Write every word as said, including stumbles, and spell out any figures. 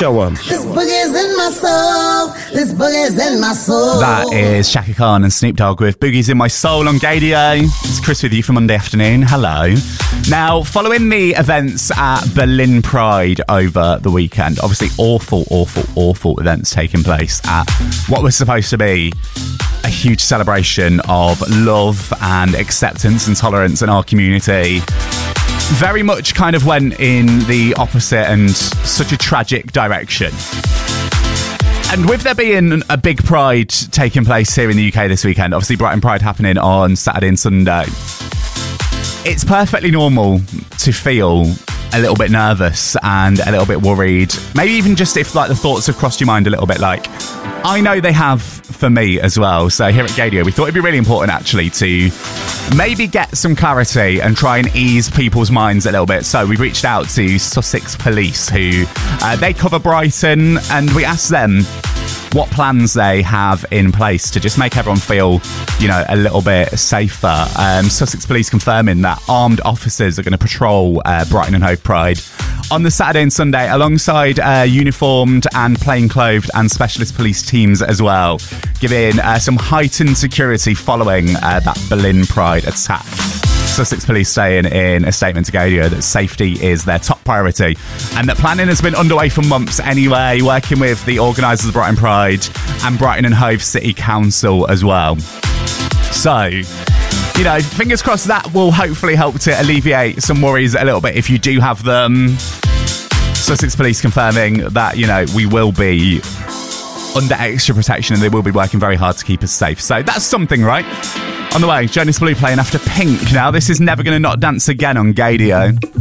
Show 'em. This boogie's in my soul. This boogie's in my soul. That is Shaka Khan and Snoop Dogg with Boogie's in My Soul on Gaydio. It's Chris with you for Monday afternoon. Hello. Now, following the events at Berlin Pride over the weekend, obviously awful, awful, awful events taking place at what was supposed to be a huge celebration of love and acceptance and tolerance in our community, very much kind of went in the opposite and such a tragic direction. And with there being a big Pride taking place here in the U K this weekend, obviously Brighton Pride happening on Saturday and Sunday, it's perfectly normal to feel a little bit nervous and a little bit worried. Maybe even just if like the thoughts have crossed your mind a little bit, like I know they have for me as well. So here at Gaydio, we thought it'd be really important actually to maybe get some clarity and try and ease people's minds a little bit. So we reached out to Sussex Police, who uh, they cover Brighton, and we asked them what plans they have in place to just make everyone feel, you know, a little bit safer. Um, Sussex Police confirming that armed officers are going to patrol uh, Brighton and Hove Pride on the Saturday and Sunday alongside uh, uniformed and plainclothed and specialist police teams as well, giving uh, some heightened security following uh, that Berlin Pride attack. Sussex Police saying in a statement to Gaydio that safety is their top priority and that planning has been underway for months anyway, working with the organisers of Brighton Pride and Brighton and Hove City Council as well. So, you know, fingers crossed that will hopefully help to alleviate some worries a little bit if you do have them. Sussex Police confirming that, you know, we will be under extra protection and they will be working very hard to keep us safe. So that's something, right? On the way, Jonas Blue playing after Pink. Now, this is Never Gonna Not Dance Again on Gaydio.